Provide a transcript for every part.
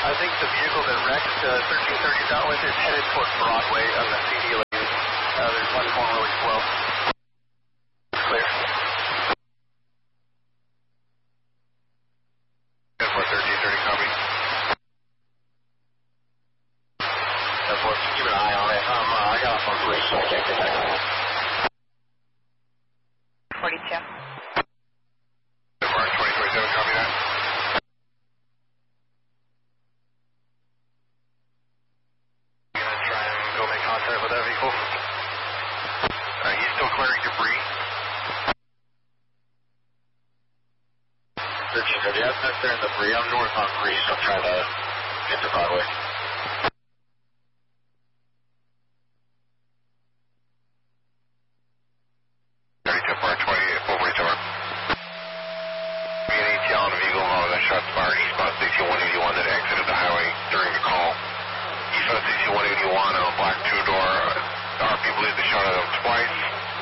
I think the vehicle that wrecked 1330 Southwest is headed towards Broadway on the CD lane. There's one going really slow. Clear. 1330, copy. That's what, keep an eye on it. I got off on 3, so I can't get that. 42. Mark 2027, copy that. Gonna try and go make contact with that vehicle. He's still clearing debris. 1330, yeah, that's clearing debris. I'm north on 3, so I'm trying to get to Broadway. Shots fired eastbound station 181 that exited the highway during the call. Eastbound station 181 on a black two-door. Our people leave the shot at them twice.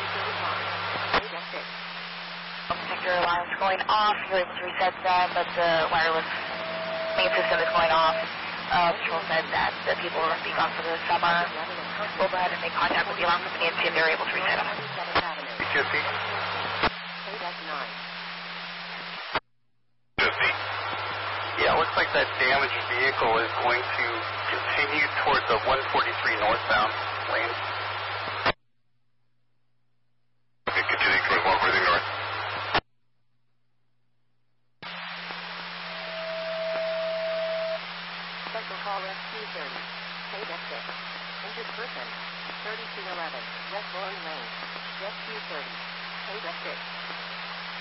Sector alarm's going off. You're able to reset them, but the wireless main system is going off. Patrol said that the people will be gone for the summer. We'll go ahead and make contact with the alarm company and see if they're able to reset them. Yeah, it looks like that damaged vehicle is going to continue towards the 143 northbound lane. Okay, continue towards 143 north. Central call SQ30. Paid exit. Injured person. 3211. West Loring Lane. SQ30. Paid exit.